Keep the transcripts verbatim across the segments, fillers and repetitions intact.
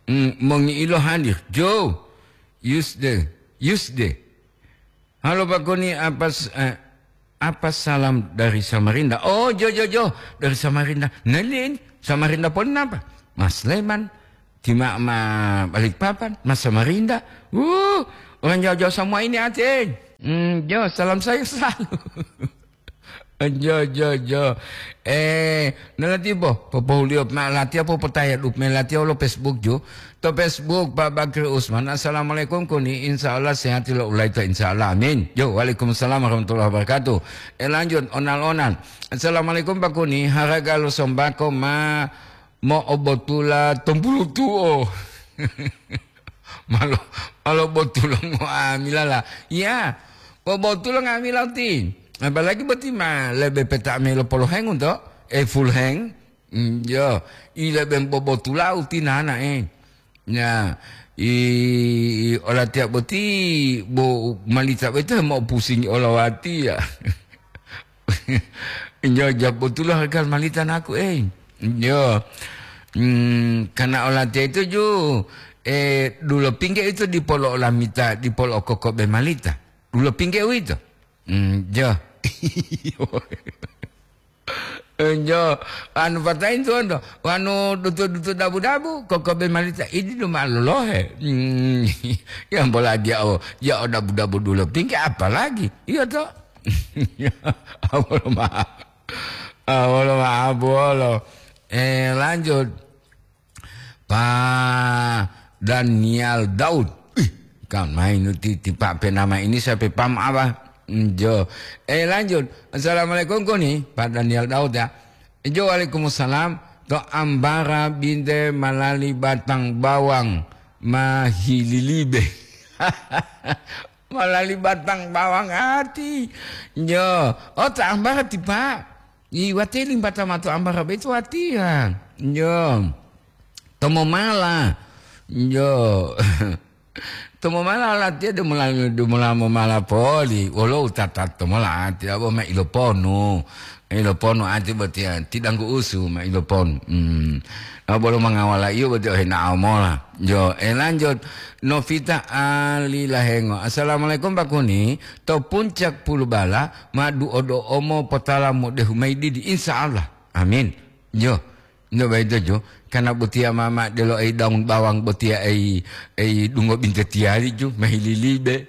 Mm, Mengilo hadir. Jo. Yusde. Yusde. Halo Pak Koni, apa uh, apa salam dari Samarinda? Oh, Jo Jo Jo dari Samarinda. Nelin, Samarinda pun apa? Mas Leman, Tima ma Balikpapan, Mas Samarinda. Uh, orang jauh-jauh semua ini atin. Hmm, Jo, salam saya selalu. Jo Jo Jo. Eh, nanti po, populio malati apa pertaya dup melati lo Facebook jo. To Facebook Pak Bakri Usman. Assalamualaikum kuni insyaallah sehat lo ulai ta insyaallah amin. Jo, waalaikumsalam warahmatullahi wabarakatuh. Eh lanjut onal-onal. Assalamualaikum Pak Kuni, haraga lo sombako ma mo obotula tombulu tuo. Malo malo botula mo amilala. Ya, botula ngamila tin. Apalagi berarti mah lebih petak melo polo heng untuk eh full heng. Mm, yo, i lebih botula utina na eh. Ya, i olah tiap berarti bo malita betul mau pusing olah hati ya. Yo, jap botula harga malita aku eh. Yo, mm, karena olah tiap itu jo eh dulu pinggir itu di polo olah mita di polo kokok bemalita. Dulu pinggir itu. Hmm, jo. Jo, anu patain tu ando, anu dutu-dutu dabu-dabu, koko bemalita ini cuma loh he. Hmm, yang bola dia oh, ya oh dabu-dabu dulu, tinggi apa lagi? Iya toh. Awal maaf, awal maaf bolo. Eh lanjut, Pak Daniel Daud. Ih, kan main nanti tipe nama ini siapa pam apa? Jo, eh lanjut. Assalamualaikum kuni Pak Daniel Daud ya. Jo, waalaikumsalam. To Ambara binte Malali Batang Bawang Mahililibe. Malali Batang Bawang hati. Jo, oh to Ambara tiba. Iwati limbata matu Ambara itu hati ya. Jo, tomo mala. Jo. Tomo mala la dia de mala de mala mala poli walau tatat tomo la dia abo ma ilopono ilopono ati betia tidak nggu usu ma ilopon hmm abo lo mangawala iyo betia hena amola jo eh lanjut Novita Ali Lahengo. Assalamualaikum Pak Kuni, to puncak pulu bala madu odo omo potala mo de humaidi di insyaallah amin jo no baida jo karena betia mama delo ai daun bawang betia ai ai dungo binte tiari ju mahililibe.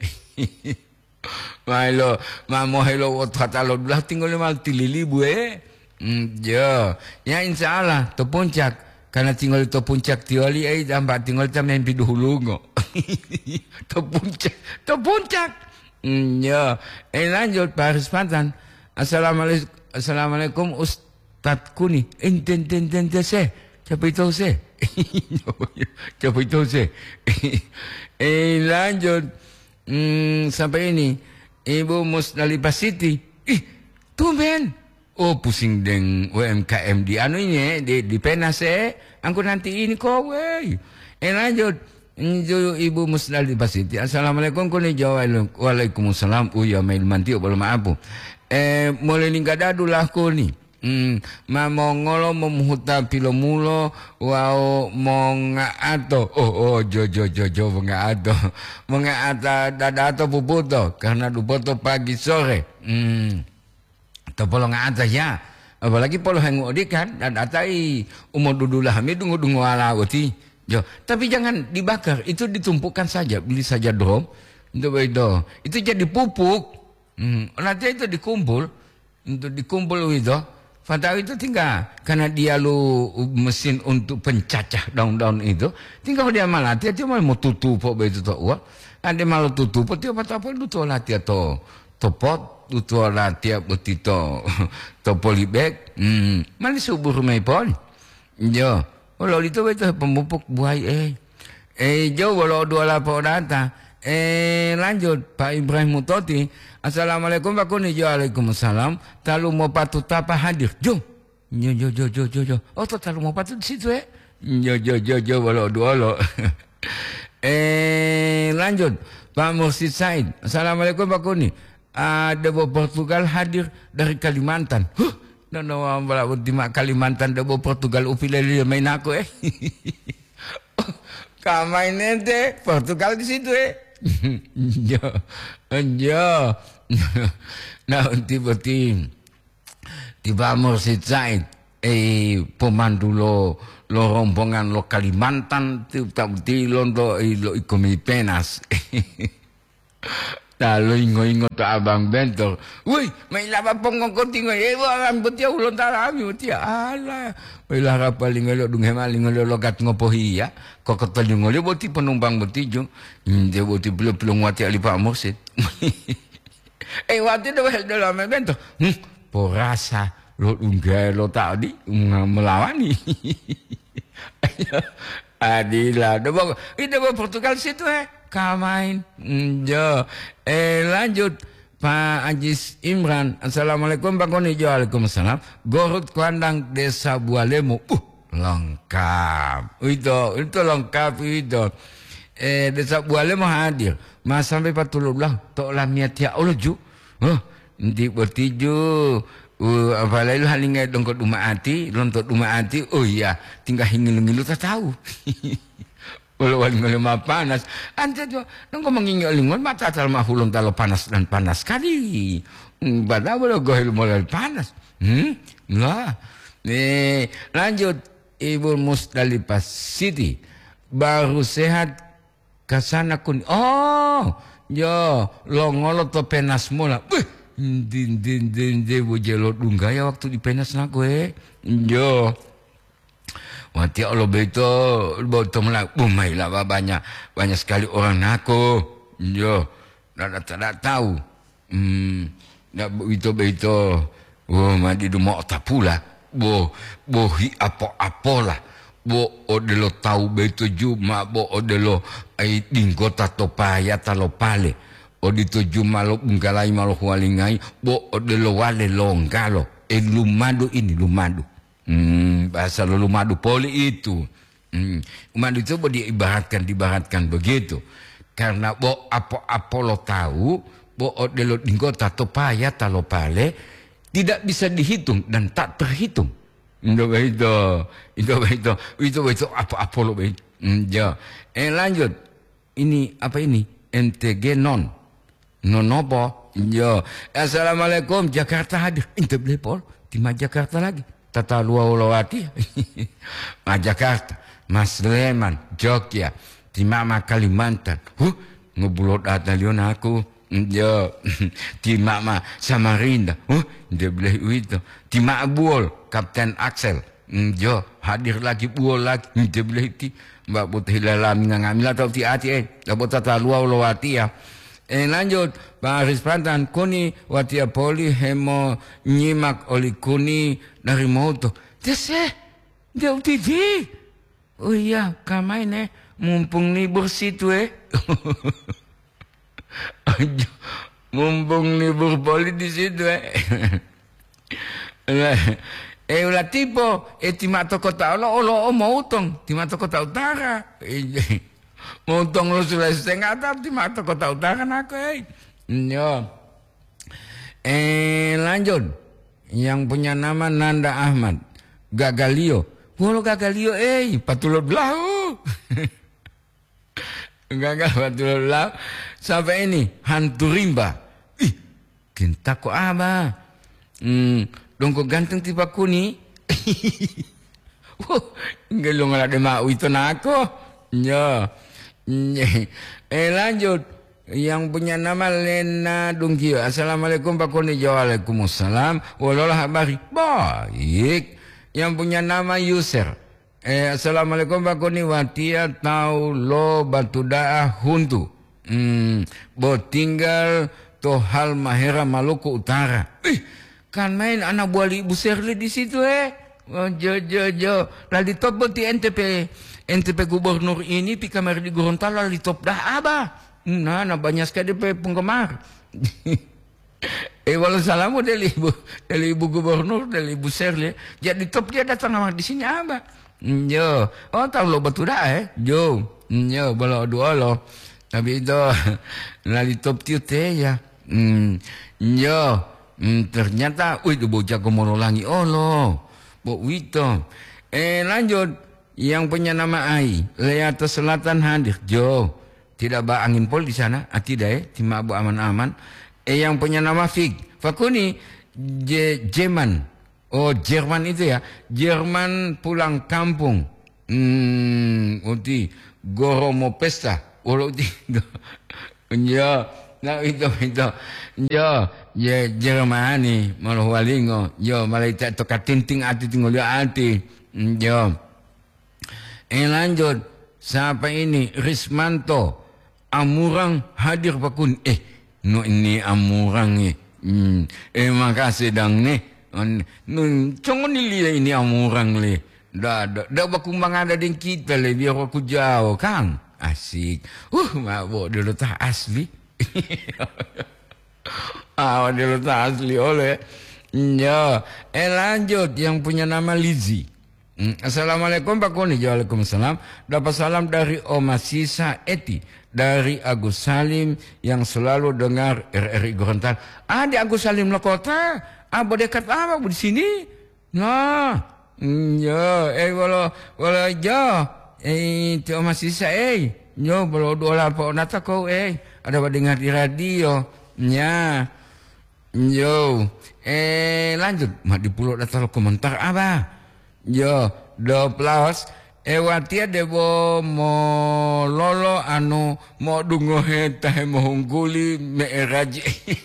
Mailo mamo hello watalo belah tinggal mal tililibu eh. Mm, jo. Ya insyaallah to puncak karena tinggal to puncak tioli ai tambah tinggal tam mimpi duhulungo. To puncak, to puncak. Mm, jo. Eh lanjut Pak Rispantan. Assalamualaikum Assalamualaikum Ustaz Kuni. Enten ten ten ten se. Siapa itu se? Siapa itu se? Eh lanjut hmm, sampai ini Ibu Musdalifah Siti. Ih, tumben. Oh pusing deng U M K M di anu ini di di penas eh. Angku nanti ini kau weh. Eh lanjut Ibu Musdalifah Siti. Assalamualaikum kuni jawab. Waalaikumsalam. Uya mail manti boleh maaf. Eh mulai ninggadadu lah kuni. Hmm, ma mongolo memuhuta pilomulo wao monga ato oh oh jo jo jo jo monga ato monga ata dada ato puputo karena dupoto pagi sore hmm to polo ngata ya apalagi polo hengu kan dada atai umur dudulah hami dungu dungu ala wati jo tapi jangan dibakar itu ditumpukan saja beli saja drum itu bedo itu jadi pupuk hmm nanti itu dikumpul untuk dikumpul itu Fatah itu tinggal karena dia lu mesin untuk pencacah daun-daun itu tinggal dia malah dia dia mau tutup apa itu tuh wah ada malu tutup dia apa apa lu tuh lah dia tuh topot lu tuh lah dia betito to polybag hmm mana subur mai pon jo kalau itu itu pemupuk buai eh eh jo kalau dua lapor data eh lanjut Pak Ibrahim Mutoti. Assalamualaikum Pak Kuni. Waalaikumsalam. Talu mau patut apa hadir? Jo. Jo jo jo jo jo jo. Oh tuh talu mau patut di situ eh. Jo jo jo jo walau dua lo. eh lanjut Pak Mursid Said. Assalamualaikum Pak Kuni. Ada uh, Portugal hadir dari Kalimantan. Huh. Dan orang balak ultima Kalimantan ada Portugal upilali main aku eh. Kamain ente Portugal di situ eh. Yo, yo. Nah, tiba-tiba tiba Mursid Said eh pemandu lo lo rombongan lo Kalimantan tu tak betul lo lo ikomi penas. Lalu ingo-ingo tak abang bentor. Woi, mai lapa pongkong tingo eh orang betia ulon tarami betia. Alah. Woi lah kapal ingo lo dunge maling lo logat ngopohi ya. Kok ketel ingo lo boti penumpang beti jung. Dia boti belum-belum wati ali Pak Mursid. Eh wati do hel dalam bentor. Hmm, porasa lo unggah lo tadi melawani. Adilah, dobo itu Portugal situ eh. Kamain, jo, eh lanjut Pak Ajis Imran. Assalamualaikum Pak Koni. Waalaikumsalam. Gorut Kuandang Desa Bualemo. Uh, lengkap. Itu, itu lengkap itu. Eh Desa Bualemo hadir. Mas sampai patulur belah. Tok lamia tiak oloju. Oh, nanti bertiju. Uh, apalagi lu halingai dongkot rumah hati, lontot rumah hati. Oh iya, tinggal hingilu-ngilu tak tahu. Walau walau mah panas, ante tu, nunggu mengingat-ingat mata tal mahulung talo panas dan panas kali. Pada boleh gohil mulai panas. Hmm, lah. Nih, lanjut Ibu Musdalifah Siti baru sehat kasana kun. Oh, yo, lo ngolo to penas mula. Wih, din din din din bujelo dunggaya waktu di penas nak gue. Yo. Mati Allah beto, beto melak, bumai lah banyak, banyak sekali orang aku, yo, tak tak tahu, hmm, nak beto beto, oh madi du mau tak pula, bo, bohi apa apalah, bo odelo tahu beto juma, bo odelo ai dingkota topaya talo pale, odito juma lo bungkalai malo hualingai, bo odelo wale longgalo, eh lumadu ini lumadu. Hmm, bahasa lalu madu poli itu. Hmm, madu itu boleh diibaratkan, diibaratkan begitu. Karena bo apa-apa lo tahu, bo odelo dinggota topaya talo pale tidak bisa dihitung dan tak terhitung. Itu itu, itu itu, itu itu apa-apa lo begitu. Hmm, ya. Eh lanjut. Ini apa ini? N T G non. Non apa? Ya. Assalamualaikum Jakarta hadir. Inte boleh pol. Timah Jakarta lagi. Tata luar ulawati, Mas Jakarta, Mas Sleman, Jogja, di Mama Kalimantan, huh, ngebulot atalion aku, yo, di Mama Samarinda, huh, dia boleh itu, di Mama Buol, Kapten Axel, yo, hadir lagi Buol lagi, dia boleh itu, Mbak Putih Lalam ngambil atau ti ati eh, dapat tata luar ulawati ya. Eh lanjut Pak Aris Pantan kuni watia poli hemo nyimak oli kuni dari moto. Dese dia utidi. Oh iya kamai ne mumpung libur situ eh. Mumpung libur poli di situ eh. Eh ulah tipo eh timato kota lo lo mau utong timato kota utara. Montong lo Sulawesi Tenggara di mata kota utara aku eh. Yo. Eh lanjut. Yang punya nama Nanda Ahmad. Gagalio. Walau Gagalio eh patulur belau. Gagal patulur belau. Sampai ini hantu rimba. Ih, kinta kok apa? Hmm, dongko ganteng tiba kuni. Wah, enggak lo nggak ada mau itu nako. Yo. Eh lanjut yang punya nama Lena Dungkio. Assalamualaikum Pak Koni. Waalaikumsalam. Walolah habari baik. Yang punya nama user. Eh assalamualaikum Pak Koni. Watia tau lo batu daah huntu. Hmm, bo tinggal to hal Mahera Maluku Utara. Eh kan main anak buah Ibu Serli di situ eh. Oh, jo jo jo. Lali top boti N T P. N T P gubernur ini pi kamar di Gorontalo di top dah abah. Nah, nah banyak sekali penggemar. eh walau salamu dari ibu, dari ibu gubernur, dari ibu Serli. Jadi top dia datang sama di sini abah. Yo, oh tahu lo betul dah eh. Yo, yo balau dua lo. Tapi itu lali top tiu teh ya. Hmm, yo, hmm, ternyata, wih itu bocah komono langi oh lo, bo wito. Eh lanjut. yang punya nama Ai, Leata Selatan hadir. Jo, tidak ba angin pol di sana, ah, tidak eh, timah abu aman-aman. Eh yang punya nama Fig, Fakuni, Je, Jerman, oh Jerman itu ya, Jerman pulang kampung. Hmm, uti Goromo Pesta, walau uti, ya, nah itu itu, ya, ya Jerman ni, malu walingo, yo malai tak toka tinting ati tinggal dia ati, yo. Eh lanjut, siapa ini? Rismanto, Amurang hadir pakun. Eh, no ini Amurang ni. Hmm. Eh makasih dang ni. Nun, cungun nili ini Amurang li. Dah, dah, dah bakumbang ada dengan kita li, biar aku jauh, Kang. Asik. Uh, mabuk dulu tak asli. Ah, dulu tak asli oleh. Ya, eh lanjut, yang punya nama Lizzie. Assalamualaikum Pak Kuni. Waalaikumsalam. Dapat salam dari Oma Sisa Eti, dari Agus Salim yang selalu dengar R R I Gorontalo. Ah, di Agus Salim Lokota. Ah, berdekat apa di sini? Nah, ya, eh walau walau ya, eh ti Oma Sisa eh, yo walau dua apa nata kau eh, ada dengar di radio. Ya, yo, eh lanjut. Mak di pulau datang komentar apa? Yo, do plus ewatia debo mo lolo anu mo dungo heta mo hungguli me eraji.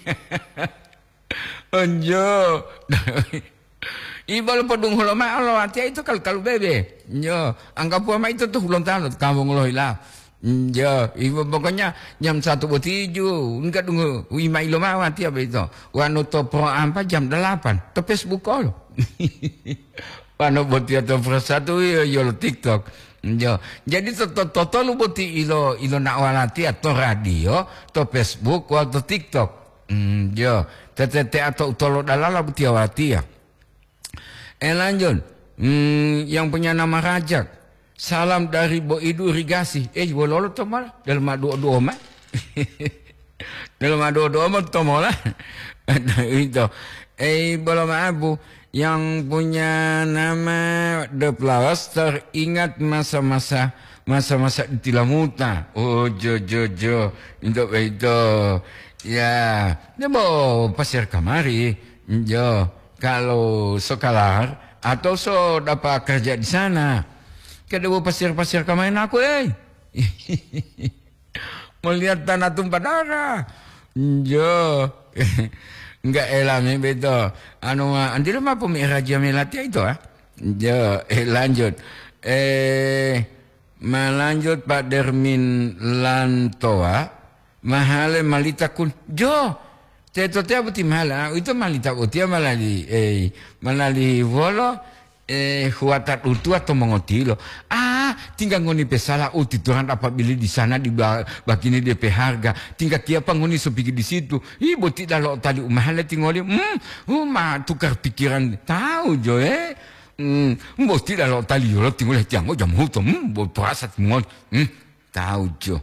Onjo. Ibal podung hulo ma lo atia itu kal kalu bebe. Yo, anggap ma itu tuh belum tahu kamu lo hilang. Ya, ibu pokoknya jam satu bertujuh, enggak tunggu. Wima ilo ma atia begitu. Wanu to pro apa jam delapan. Ke Facebook lo. Pano boti atau persatu yo TikTok. Jo. Jadi toto lu boti ilo ilo nak walati atau radio, atau Facebook, atau TikTok. Hmm, jo. Tete atau utolo dalala boti walati ya. Eh lanjut. Hmm, yang punya nama Rajak. Salam dari Bo Idu Irigasi. Eh, bololo to mal dalam dua dua mah. Dalam dua dua mah to malah. Itu. Eh, boleh maabu. Yang punya nama The Flowers teringat masa-masa masa-masa di Tilamuta. Oh, jo jo jo, itu itu, ya, dia mau pasir kamari, jo. Kalau sekolah atau so dapat kerja di sana, kada mau pasir-pasir kamari aku eh, melihat tanah tumpah darah, jo. Enggak elame beto. Anu andilo mah pemiraja melati itu ah. Ya, eh lanjut. Eh melanjut Pak Dermin Lantoa. Mahale malita kun. Jo. Teto te abuti mahala. Itu malita utia malali eh malali volo eh huatat utu atau mengotilo. Ah, tinggal ngoni pesala uti Tuhan apabila di sana di bakini D P harga. Tinggal kiapa ngoni sepikir di situ. Ih, boti dalam tali umahala tinggali. Hmm, umah tukar pikiran tahu jo eh. Hmm, boti dalam tali yo tinggal tiang jam huto. Hmm, bot perasa tinggal. Hmm, tahu jo.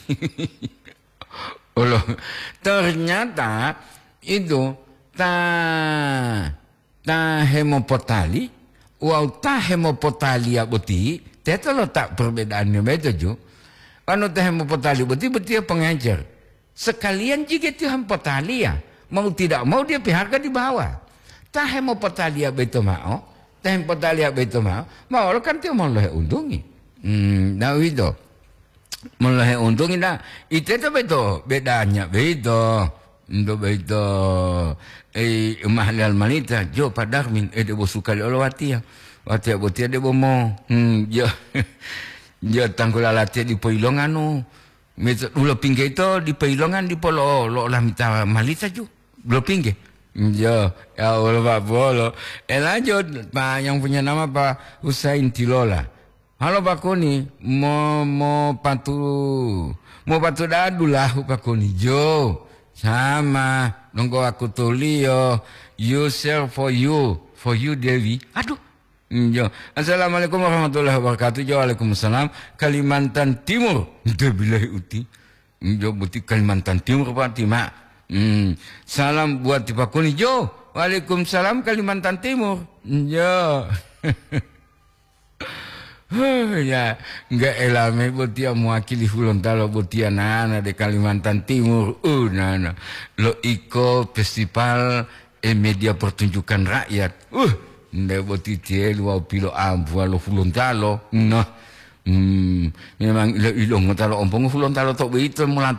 Allah, ternyata itu ta ta hemopotali. Wow, ta hemopotalia boti, teto lo tak perbedaannya beda jo. Anu ta hemopotalia boti boti pengajar. Sekalian jika itu hemopotalia, mau tidak mau dia pihak di bawah. Ta hemopotalia beto mau, ta hemopotalia beto mau, mau lo kan dia mau lo untungi. Hmm, nah itu, mau lo untungi dah. Itu itu beto, bedanya beto, itu beto. Eh mahalal manita jo padarmin eh debo suka le watia watia botia debo mo hmm jo jo tangkula latia di poilongan no meto ulo pinggir itu di poilongan di polo lo lah mita malita jo ulo pinggir jo ya ulo pak bolo eh lanjut Pak yang punya nama Pak Husain Tilola. Halo Pak Kuni, mau mau patu mau patu dadulah Pak Kuni jo. Sama, nunggu aku tulio, you share for you, for you Dewi. Aduh, jo. Assalamualaikum warahmatullahi wabarakatuh. Waalaikumsalam. Kalimantan Timur, Debilai uti, jo buti Kalimantan Timur Pak Tima. Hmm. Salam buat Pak Kuni jo. Waalaikumsalam Kalimantan Timur, jo. Ya, enggak elame botia mewakili Gorontalo botia nana de Kalimantan Timur. Uh, nana. Lo iko festival e media pertunjukan rakyat. Uh, nda boti tie luau pilo ambu lo Gorontalo. Nah. Hmm, memang ilo ilo ngotalo ompong Gorontalo tok beito mulat.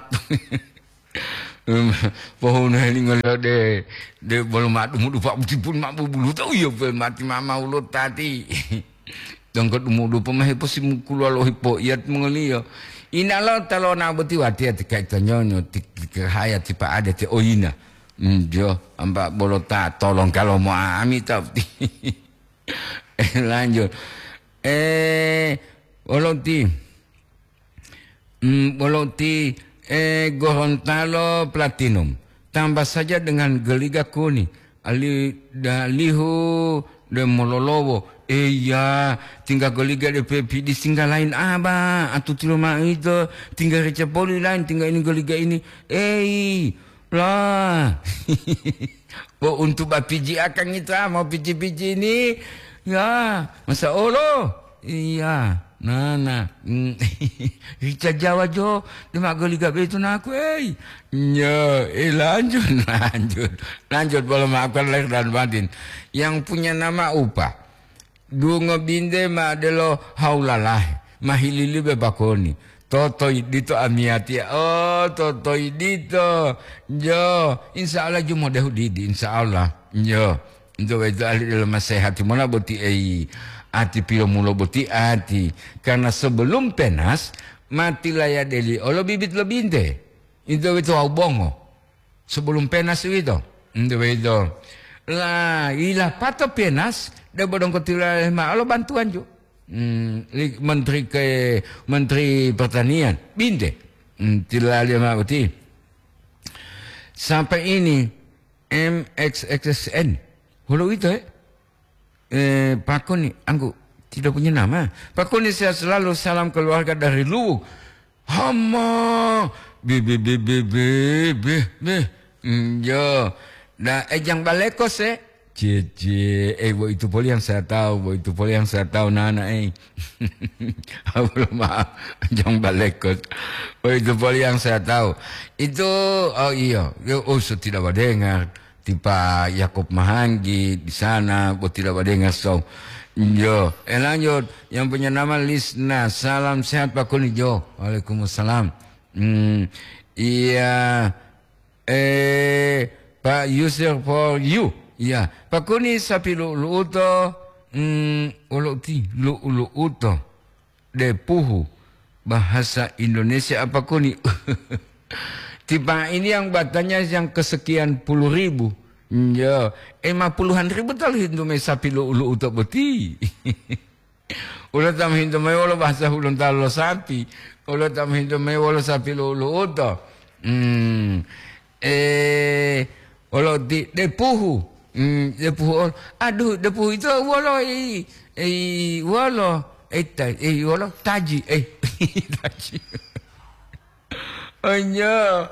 Pohon ini ngelo de de belum mak mudu pak pun mak bulu tau ya mati mama ulut tadi. Dongkot umudu pemah pasti mukul lo hipo iat mengeli yo. Ina lo talo na beti wati ati kai tanyonyo tik haya tipa ada ti oina. Jo ambak bolota tolong kalau mau ami tapi. Eh lanjut. Eh boloti. Hmm boloti eh Gorontalo Platinum. Tambah saja dengan Geliga Kuni. Ali dalihu de Mololowo. Iya, tinggal Geliga de P di tinggal lain apa? Atau cuma itu tinggal Recepoli lain, tinggal ini Geliga ini. Eh, lah. Oh, untuk bapiji akan itu mau piji-piji ini. Ya, masa Allah. Iya. Nah, nah. Rica Jawa jo, demak Geliga itu nak eh. Ya, eh lanjut, lanjut. Lanjut boleh maafkan lahir dan batin. Yang punya nama Upah. Dungo binde ma adelo haulalah mahilili bebakoni toto dito amiati oh toto dito jo insyaallah jumo dehu didi insyaallah jo itu itu ahli dalam nasihati mana boti ei ati pilo mulo boti ati karena sebelum penas mati laya deli olo bibit lo binde itu itu au bongo sebelum penas itu itu itu lah ilah pato penas dia bodong ketilah lima alo bantuan jo hmm, menteri ke menteri pertanian binde hmm, tilah lima beti sampai ini M X X N hulu itu eh, eh Pak Koni anggu tidak punya nama Pak Koni saya selalu salam keluarga dari Luwuk hama be be be be be be be hmm, jo nah ejang balekos eh Cie, eh, bo itu poli yang saya tahu, bo itu poli yang saya tahu, nana eh, belum maaf, jangan balekot, bo itu poli yang saya tahu, itu, oh iya, oh so tidak berdengar, tipa Yakob Mahanggi di sana, bo tidak berdengar so, jo, eh lanjut, yang punya nama Lisna, salam sehat Pak Kuni jo, waalaikumsalam, hmm, iya, eh, Pak user for you. Ya, Pak Kuni sapi lu lu uto, hmm, uluk ti lu lu uto, de puhu bahasa Indonesia apa Kuni? Tiba ini yang batanya yang kesekian puluh ribu, ya, emang puluhan ribu tal hindu me sapi lu lu uto beti. Ulah tam hindu me wala bahasa ulun talo sapi, ulah tam hindu me wala sapi lu lu uto, hmm, eh, ulah di de puhu. Hmm, depuh, aduh, depuh itu walo, eh, eh, walo, eh, eh, walo, taji, eh, taji. Oh, ya.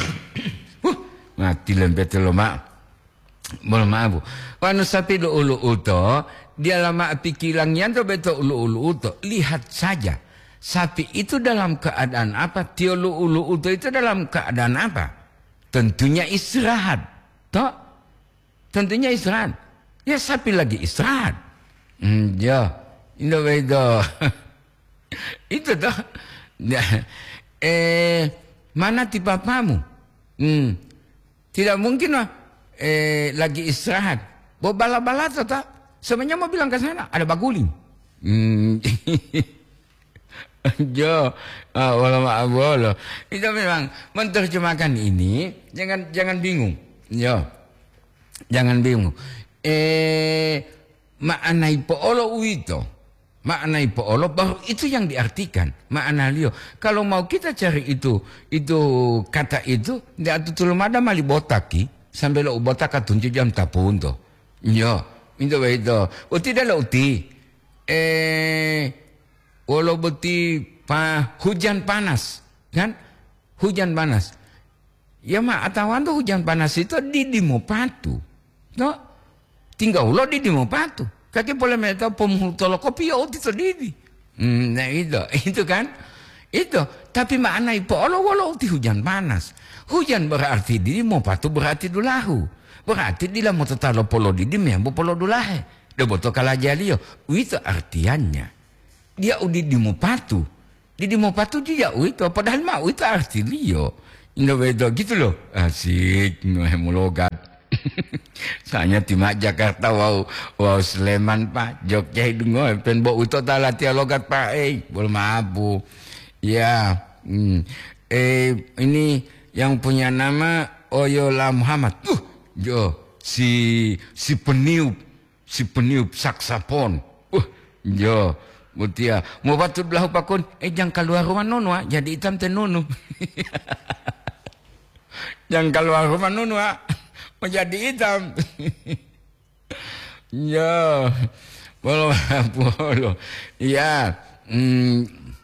Mati lembet lo mak. Boleh maaf. Wanu sapi lo ulu uto, dia lama pikirangnya tu betul ulu ulu uto. Lihat saja, sapi itu dalam keadaan apa? Tio ulu ulu uto itu dalam keadaan apa? Tentunya istirahat, toh? Tentunya istirahat. Ya sapi lagi istirahat. Hmm, ya. Itu itu. Itu dah. Ya. Eh, mana tipe papamu? Hmm. Tidak mungkin lah. Eh, lagi istirahat. Bawa bala-bala atau tak? Sebenarnya mau bilang ke sana. Ada baguling. Hmm. Jo, ah, walau maaf walau. Itu memang menerjemahkan ini. Jangan jangan bingung. Jo. Jangan bingung. Eh, maknai poolo itu, maknai poolo baru itu yang diartikan. Makna lio. Kalau mau kita cari itu, itu kata itu, dia tu tulum ada mali botaki sampai lo botak katunci jam tapun to. Yo, itu itu. Oh tidak lo uti. Eh, walau beti pa hujan panas, kan? Hujan panas. Ya mak atawan tuh hujan panas itu di dimo patu. No, tinggal lo di dimo patu. Kaki boleh mereka pemuh tolo kopi ya uti sedih. Hmm, nah itu, itu kan. Itu. Tapi makna polo walau ti hujan panas. Hujan berarti di mau patu berarti dulahu. Berarti di mau tetalo polo di dim yang polo dulahe. Dia boto kalah jalio. Itu artiannya. Dia udi di mau patu. Di di mau patu dia itu. Padahal mau itu arti lio. Indo bedo gitu loh. Asik. Nuhemu logat. Saya timak Jakarta wow wow Sleman Pak Jogja hidungo pen bo uto tala tia logat Pak eh boleh maabu ya hmm. eh ini yang punya nama Oyola Muhammad uh jo si si peniup si peniup saksafon uh jo mutia mau batu belah pakun eh jangan keluar rumah nono jadi hitam ten nono jangan keluar rumah nono menjadi hitam. Ya, bolo bolo. Ya, hmm.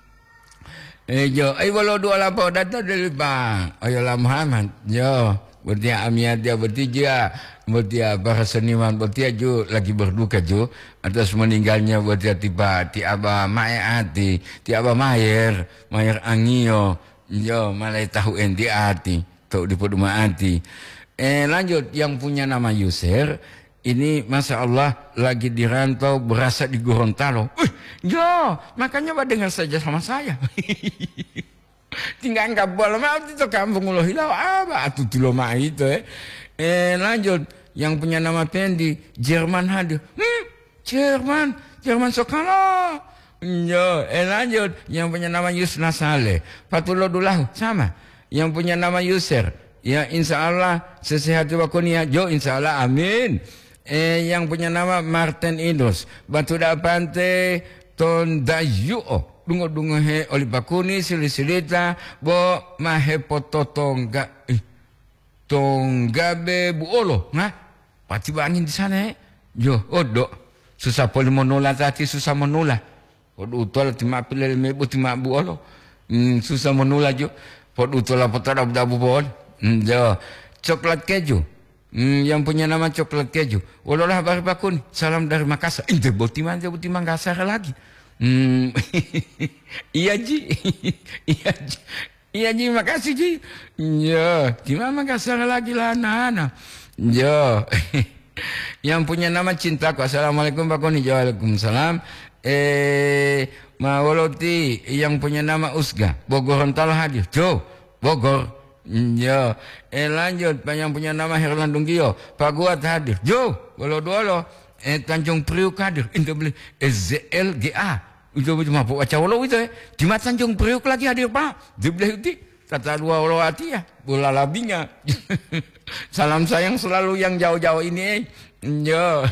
Eh jo, eh bolo dua lapor data dari Bang. Ayolah Muhammad. Jo, berarti amiat dia berarti dia berarti para seniman berarti ju lagi berduka ju atas meninggalnya berarti tiba ti aba mae ati, ti aba mayer, mayer angio. Jo, malai tahu enti ati, tahu di poduma ati. Eh lanjut yang punya nama Yuser ini Masya Allah lagi dirantau berasa di Gorontalo. Uh, yo makanya pak dengar saja sama saya. Tinggal nggak boleh mau itu kampung ulo hilau apa atuh tuh loma itu eh. Eh lanjut yang punya nama Pendi Jerman hadir. Hmm, Jerman Jerman Sokalo. Yo eh lanjut yang punya nama Yusna Saleh Fatullah Dulahu sama yang punya nama Yuser. Ya insya Allah sesehat wakunia jo insya Allah amin. Eh yang punya nama Martin Idrus Batu Dapante Tondayu dungo dungo he oli bakuni sili silita bo mahe pototongga eh, tonggabe buolo nah pati bangin di sana eh jo odo susah poli monula tati susah monula odo utol tima pilih mebu tima buolo hmm, susah monula jo pod utol potara dabu bon Jo, coklat keju. Hmm, yang punya nama coklat keju. Walolah baru bakun. Salam dari Makassar. Inte botiman je botiman Makassar lagi. Hmm. Iya ji. Iya ji. Iya ji makasih ji. Jo, gimana Makassar lagi lah anak-anak. Jo. Yang punya nama cintaku. Assalamualaikum Pak Koni. Waalaikumsalam. Eh, Mawaloti yang punya nama Usga. Bogor Gorontalo hadir. Jo, Bogor. Ya, eh lanjut yang punya nama Herlan Dunggio, Pak Guat hadir. Jo, bolo dolo, eh Tanjung Priuk hadir. Itu beli Z L G A. Itu cuma baca wolo itu eh. Di Tanjung Priuk lagi hadir Pak. Di belah itu kata dua wolo hati ya, bola labinya. Salam sayang selalu yang jauh-jauh ini eh. Jo.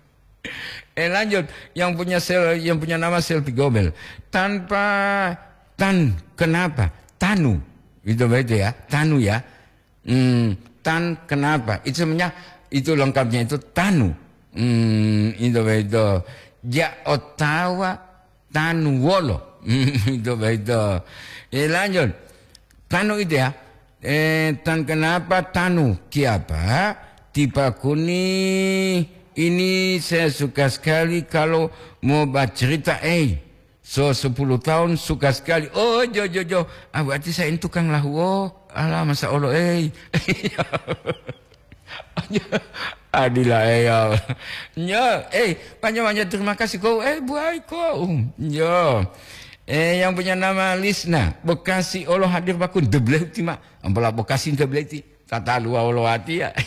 Eh lanjut yang punya sel yang punya nama Selfie Gobel. Tanpa tan kenapa? Tanu. Itu begitu ya, Tanu ya. Hmm, tan kenapa? Itu sebenarnya itu lengkapnya itu Tanu. Hmm, itu begitu. Ja Ottawa Tanu Wolo. Hmm, itu begitu. Eh lanjut. Tanu itu ya. Eh tan kenapa Tanu? Kiapa? Tipe kuni ini saya suka sekali kalau mau baca cerita eh. So sepuluh tahun suka sekali. Oh jo jo jo. Ah berarti saya ini tukang lah. Oh alah masa Allah eh. Adilah eh ya. Yo eh banyak-banyak terima kasih kau eh buai kau. Yo. Eh yang punya nama Lisna Bekasi Allah hadir bakun debleh tima. Ampala Bekasi debleh ti. Tata luar Allah hati ya.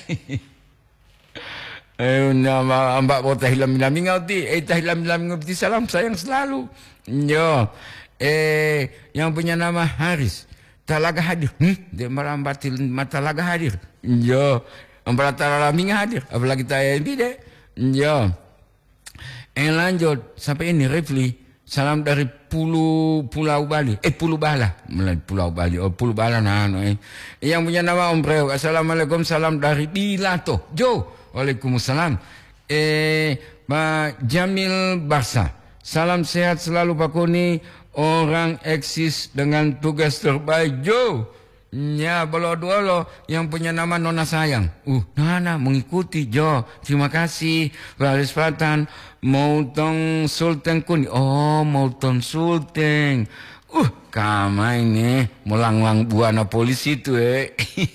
Eh nama ambak bota hilam hilam ngau ti. Eh tah hilam hilam ngau ti salam sayang selalu. Yo, eh yang punya nama Haris, Talaga hadir. Hmm, dia merambatil Matalaga hadir. Yo, Ambaratala Minga hadir. Apalagi saya ini deh. Yo, eh lanjut sampai ini Refli. Salam dari Pulau Pulau Bali. Eh Pulau Bala, mulai Pulau Bali. Oh Pulau Bala nah, no, eh. Yang punya nama Om Preo. Assalamualaikum salam dari Bilato. Jo, waalaikumsalam. Eh Pak Jamil Barsa. Salam sehat selalu Pak Koni, orang eksis dengan tugas terbaik. Jo, Ya, bolo dua lo yang punya nama Nona Sayang. Uh, Nana mengikuti Jo. Terima kasih. Baris Fatan, Mautong Sultan Kuni. Oh, Mautong Sultan. Uh, kamai ini melang-lang buana polisi itu eh.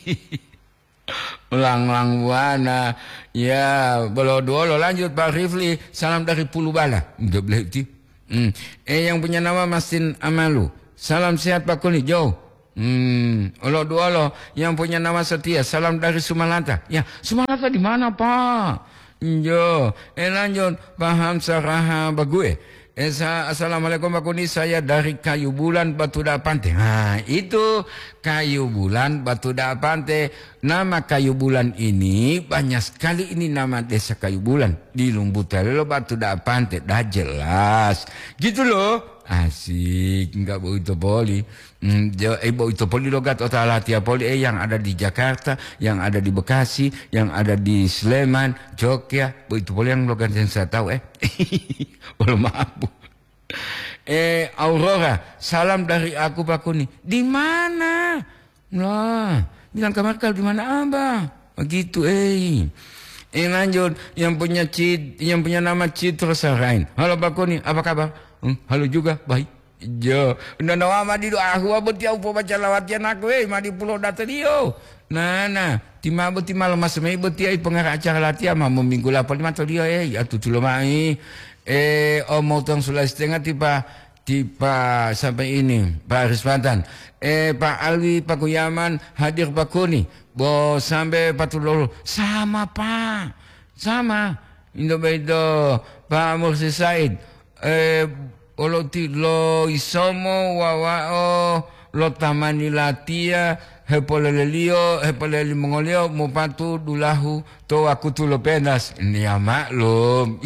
Melang-lang buana. Ya, bolo dua lo lanjut Pak Rifli. Salam dari Pulau Bala. Udah boleh itu. Hmm. Eh yang punya nama Masin Amalu. Salam sehat Pak Kuni Jo. Hmm, lo dua lo yang punya nama Setia, salam dari Sumalanta. Ya, Sumalanta di mana Pak? Jo, eh lanjut paham saraha bague. Esa, assalamualaikum Pak Kuni, saya dari Kayu Bulan Batu Dapante. Nah, itu Kayu Bulan Batu Dapante. Nama Kayu Bulan ini banyak sekali ini nama desa Kayu Bulan di Lumbutale lo Batu Dapante. Dah jelas, gitu loh. Asik, enggak begitu poli. Hmm, eh begitu poli logat otala tiap poli eh yang ada di Jakarta, yang ada di Bekasi, yang ada di Sleman, Jogja, begitu poli yang logat yang saya tahu eh. Belum mampu. Eh Aurora, salam dari aku Pak Kuni. Di mana? Lah, bilang kamar kau di mana Abang? Begitu eh. Eh lanjut yang punya cid, yang punya nama Citra Sarain. Halo Pak Kuni, apa kabar? Hmm, halo juga, baik. Jo, udah nawa madi do aku abet ya upo baca lawatian aku eh madi pulau data dio. Nah, nah, tima beti malam mas mei beti ai pengarah acara latihan mah minggu lapan lima tadi eh ya tu tulo mai. Eh om motong sulai setengah tiba tiba sampai ini Pak Riswantan. Eh Pak Alwi Pak Kuyaman hadir Pak Kuni. Bo sampai patulolo sama Pak. Sama. Indo bedo Pak Mursi Said. Eh Olo ti lo isomo wawao lo tamani latia hepolelelio hepoleli mongolio mupatu dulahu to aku tu lo penas ini ya maklum.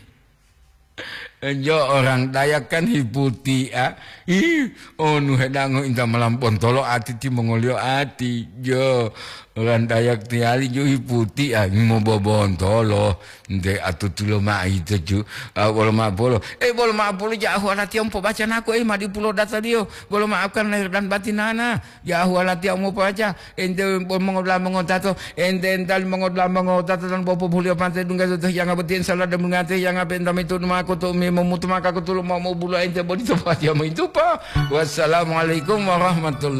Jo orang Dayak kan hiputi ah. Ih, oh nu hedang inta melampon tolo ati ti mongolio ati. Jo orang Dayak tiali jo hiputi ah mau bobon tolo. Nde atu tulo ma itu ju. Ah bolo ma bolo. Eh bolo ma bolo jauh alati ompo baca naku eh ma di pulau data dio. Bolo maafkan lahir dan batin nana. Jauh alati ompo baca. Ente bolo mengodla mengotato. Ente ental mengodla mengotato dan bopo bulio pantai dungga tuh yang abetin salah dan mengate yang abentam itu nama aku tuh memutu maka aku tuh mau mau bulu ente bodi tuh ya itu pak. Wassalamualaikum warahmatullahi